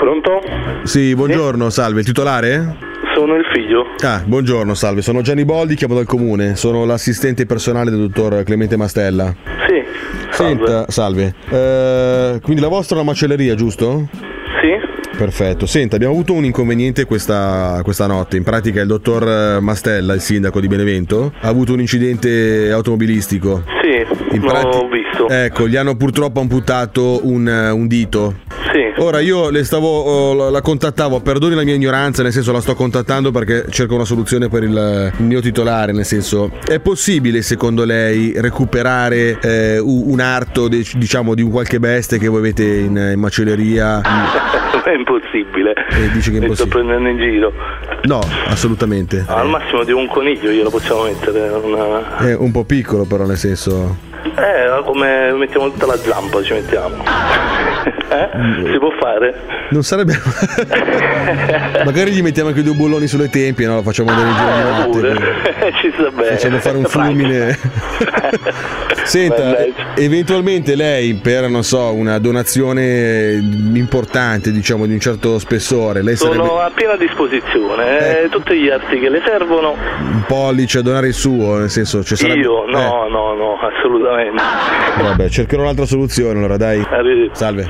Pronto? Sì, buongiorno, salve, il titolare? Sono il figlio. Ah, buongiorno, salve, sono Gianni Boldi, chiamo dal comune, sono l'assistente personale del dottor Clemente Mastella. Sì, salve. Senta, salve. Quindi la vostra è una macelleria, giusto? Sì. Perfetto, senta, abbiamo avuto un inconveniente questa notte. In pratica il dottor Mastella, il sindaco di Benevento, ha avuto un incidente automobilistico. Sì, l'ho visto. Ecco, gli hanno purtroppo amputato un dito. Sì. Ora io la contattavo, perdoni la mia ignoranza, nel senso la sto contattando perché cerco una soluzione per il mio titolare, nel senso, è possibile secondo lei recuperare un arto diciamo di un qualche bestia che voi avete in macelleria? È impossibile. Dice che è impossibile. Mi sto prendendo in giro. No, assolutamente. Al massimo di un coniglio glielo possiamo mettere. È un po' piccolo però, nel senso. Come mettiamo tutta la zampa, ci mettiamo. Si può fare? Non sarebbe. Magari gli mettiamo anche due bulloni sulle tempie, no? Lo facciamo andare in giro di notte. Ci sta bene. Facciamo fare un fulmine. Senta, eventualmente lei per, non so, una donazione importante, diciamo di un certo spessore, lei sono a piena disposizione, tutti gli arti che le servono. Un pollice a donare il suo, nel senso ci sarebbe... Io? No, assolutamente. Vabbè, cercherò un'altra soluzione allora, dai. Salve.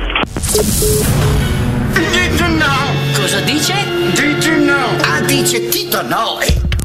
Dito no. Cosa dice? Dito no. Ah, dice Tito no.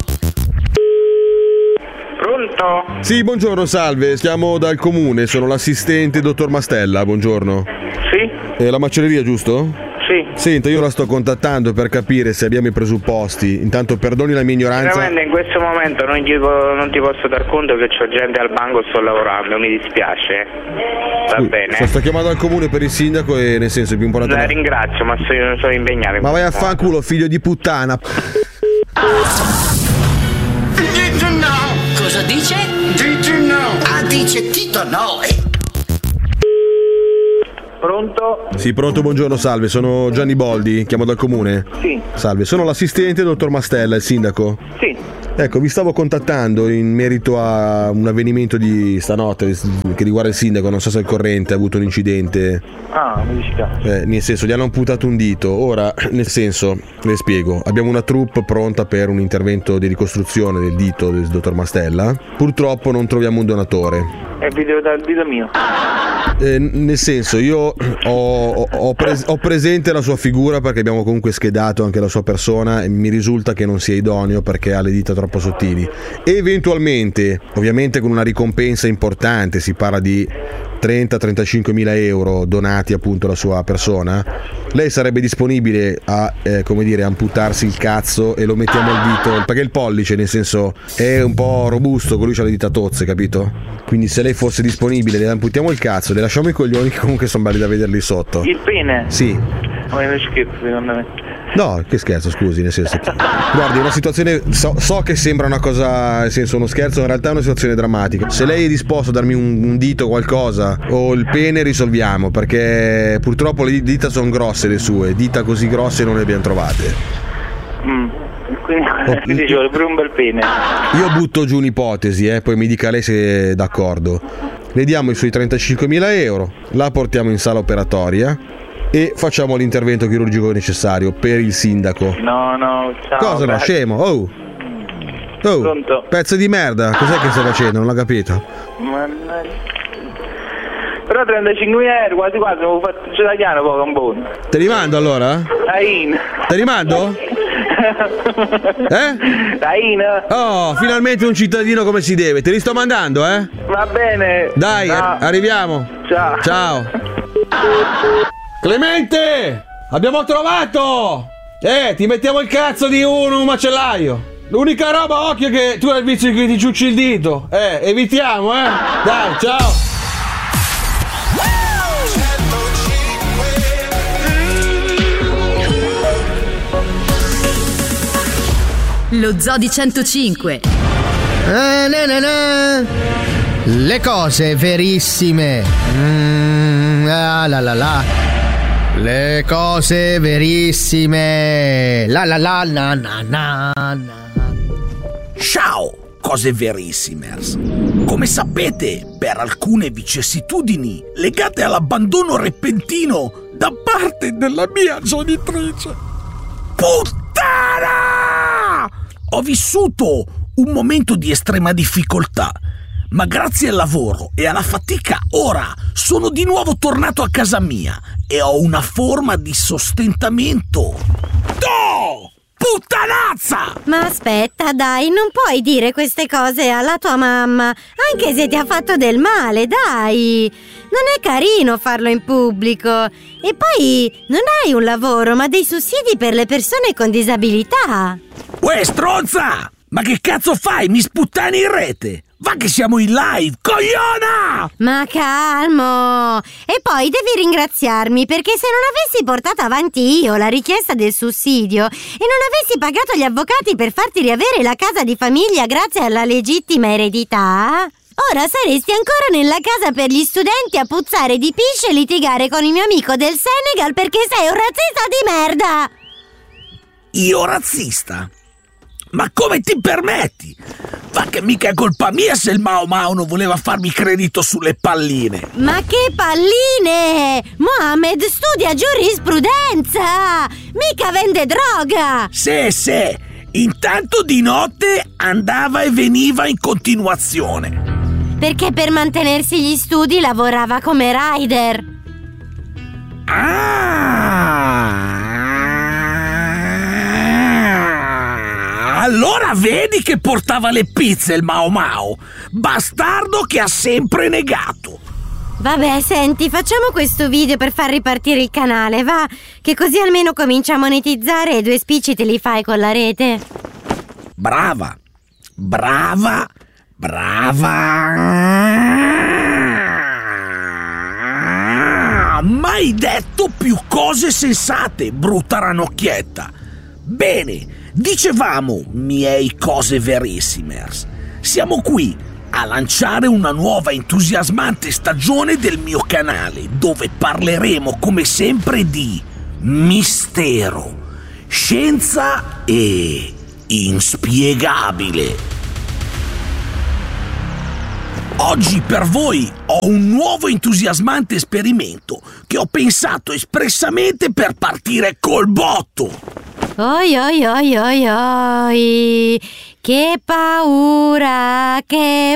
Pronto? Sì, buongiorno, salve, chiamo dal comune, sono l'assistente dottor Mastella, buongiorno. Sì? La macelleria, giusto? Sì. Senta, io la sto contattando per capire se abbiamo i presupposti. Intanto perdoni la mia ignoranza. Veramente in questo momento non ti posso dar conto che c'ho gente al banco, sto lavorando, mi dispiace. Va bene. Sto chiamando al comune per il sindaco e nel senso è più importante. La ringrazio, ma sono impegnato. Ma vai a fanculo, figlio di puttana. Dito no. Cosa dice? Dito no. Ah, dice Tito no. Pronto? Sì, pronto, buongiorno, salve, sono Gianni Boldi, chiamo dal comune. Sì. Salve, sono l'assistente dottor Mastella, il sindaco. Sì. Ecco, vi stavo contattando in merito a un avvenimento di stanotte che riguarda il sindaco, non so se è al corrente, ha avuto un incidente. Ah, mi dispiace. Nel senso, gli hanno amputato un dito. Ora, nel senso, le spiego, abbiamo una troupe pronta per un intervento di ricostruzione del dito del dottor Mastella. Purtroppo non troviamo un donatore. È il dito mio. Nel senso, io ho presente la sua figura perché abbiamo comunque schedato anche la sua persona e mi risulta che non sia idoneo perché ha le dita troppo sottili. Eventualmente, ovviamente con una ricompensa importante, si parla di 30-35 mila euro donati appunto alla sua persona, lei sarebbe disponibile a come dire, amputarsi il cazzo e lo mettiamo al dito, perché il pollice nel senso è un po' robusto, con lui c'ha le dita tozze, capito? Quindi se lei fosse disponibile le amputiamo il cazzo, le lasciamo i coglioni che comunque sono belli da vederli sotto. Il pene? Sì. Ma è uno scherzo secondo me. No, che scherzo, scusi, nel senso che... Guardi, è una situazione, so che sembra una cosa, nel senso uno scherzo, in realtà è una situazione drammatica. Se lei è disposto a darmi un dito, qualcosa, o il pene, risolviamo, perché purtroppo le dita sono grosse le sue, dita così grosse non le abbiamo trovate. Quindi ci vuole pure un bel pene. Io butto giù un'ipotesi, poi mi dica lei se è d'accordo. Le diamo i suoi 35.000 euro, la portiamo in sala operatoria e facciamo l'intervento chirurgico necessario per il sindaco. No, ciao. Cosa no, scemo? Oh, pronto? Pezzo di merda, cos'è che stai facendo? Non l'ho capito. Però 35 euro, quasi devo fare italiano poco un buono. Te li mando allora? Ain. Te li mando? Ain. Oh, finalmente un cittadino come si deve. Te li sto mandando, Va bene. Dai, arriviamo. Ciao. Clemente! Abbiamo trovato! Ti mettiamo il cazzo di un macellaio. L'unica roba, occhio, che tu hai il vizio che ti ciucci il dito. Evitiamo, Dai, ciao. Lo Zodi 105. Le cose verissime. Le cose verissime. Ciao, cose verissimers. Come sapete, per alcune vicissitudini legate all'abbandono repentino da parte della mia genitrice. Puttana! Ho vissuto un momento di estrema difficoltà, ma grazie al lavoro e alla fatica ora sono di nuovo tornato a casa mia e ho una forma di sostentamento. Puttanazza! Ma aspetta, dai, non puoi dire queste cose alla tua mamma, anche se ti ha fatto del male, dai. Non è carino farlo in pubblico. E poi non hai un lavoro, ma dei sussidi per le persone con disabilità. Uè, stronza! Ma che cazzo fai? Mi sputtani in rete! Va che siamo in live, cogliona! Ma calmo! E poi devi ringraziarmi, perché se non avessi portato avanti io la richiesta del sussidio e non avessi pagato gli avvocati per farti riavere la casa di famiglia grazie alla legittima eredità, ora saresti ancora nella casa per gli studenti a puzzare di pisce e litigare con il mio amico del Senegal perché sei un razzista di merda! Io razzista? Ma come ti permetti? Ma che mica è colpa mia se il Mao Mao non voleva farmi credito sulle palline. Ma che palline! Mohammed studia giurisprudenza! Mica vende droga! Sì. Intanto di notte andava e veniva in continuazione. Perché per mantenersi gli studi lavorava come rider. Allora vedi che portava le pizze il Mao Mao, bastardo che ha sempre negato. Vabbè, senti, facciamo questo video per far ripartire il canale, va? Che così almeno comincia a monetizzare e 2 spicci te li fai con la rete. Brava. Mai detto più cose sensate, brutta ranocchietta. Bene. Dicevamo, miei cose verissimers, siamo qui a lanciare una nuova entusiasmante stagione del mio canale, dove parleremo come sempre di mistero, scienza e inspiegabile. Oggi per voi ho un nuovo entusiasmante esperimento che ho pensato espressamente per partire col botto. Oi, che paura, che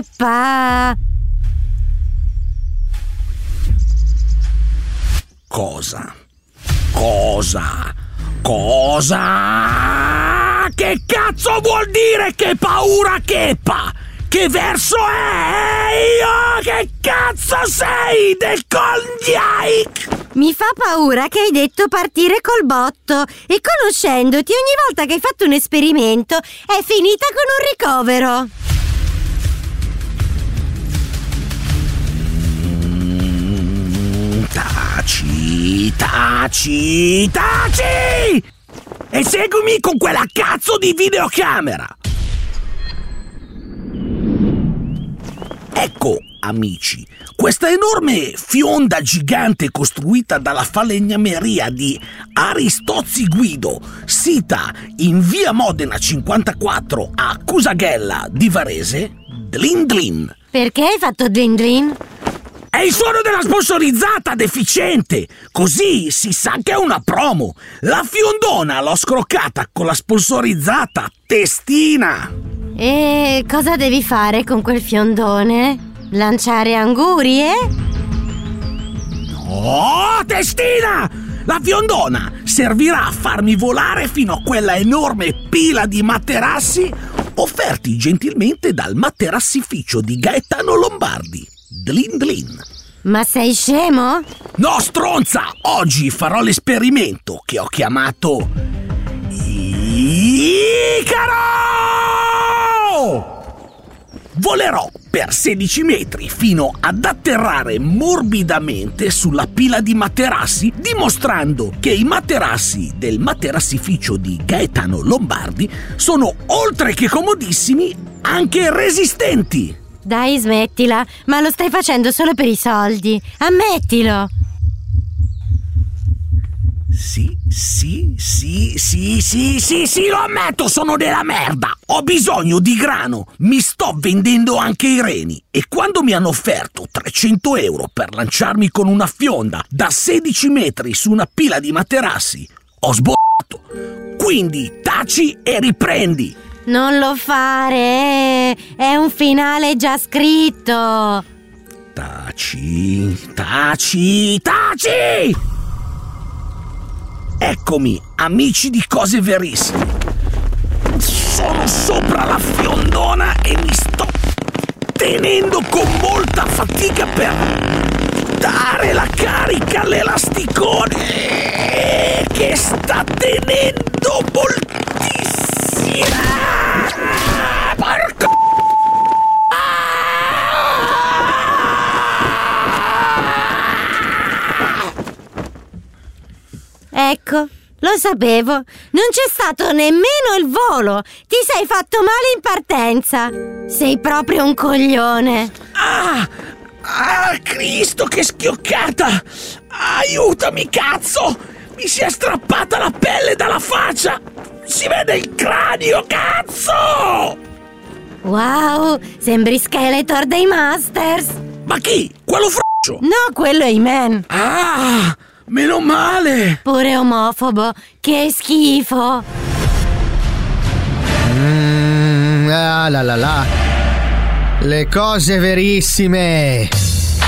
Cosa? Che cazzo vuol dire che paura chepa? Che verso è? Io che cazzo sei del Klondike? Mi fa paura che hai detto partire col botto e conoscendoti ogni volta che hai fatto un esperimento è finita con un ricovero. Taci! E seguimi con quella cazzo di videocamera! Ecco, amici, questa enorme fionda gigante costruita dalla falegnameria di Aristozzi Guido, sita in via Modena 54 a Cusaghella di Varese, Dlin Dlin. Perché hai fatto Dlin Dlin? È il suono della sponsorizzata, deficiente! Così si sa che è una promo! La fiondona l'ho scroccata con la sponsorizzata testina! E cosa devi fare con quel fiondone? Lanciare angurie? No, testina! La fiondona servirà a farmi volare fino a quella enorme pila di materassi offerti gentilmente dal materassificio di Gaetano Lombardi. Dlin Dlin. Ma sei scemo? No, stronza! Oggi farò l'esperimento che ho chiamato Icaro! Volerò per 16 metri fino ad atterrare morbidamente sulla pila di materassi, dimostrando che i materassi del materassificio di Gaetano Lombardi sono, oltre che comodissimi, anche resistenti. Dai, smettila, ma lo stai facendo solo per i soldi. Ammettilo. Sì, lo ammetto, sono della merda. Ho bisogno di grano, mi sto vendendo anche i reni. E quando mi hanno offerto 300 euro per lanciarmi con una fionda da 16 metri su una pila di materassi, ho sbottato. Quindi taci e riprendi. Non lo fare, è un finale già scritto. Taci. Eccomi, amici di Cose Verissime. Sono sopra la fiondona e mi sto tenendo con molta fatica per dare la carica all'elasticone che sta tenendo moltissimo. Porco! Ecco, lo sapevo. Non c'è stato nemmeno il volo. Ti sei fatto male in partenza. Sei proprio un coglione. Ah, Cristo, che schioccata! Aiutami, cazzo! Mi si è strappata la pelle dalla faccia! Si vede il cranio, cazzo! Wow, sembri Skeletor dei Masters. Ma chi? Quello froccio? No, quello è He-Man. Ah, meno male! Pure omofobo, che schifo. Le cose verissime.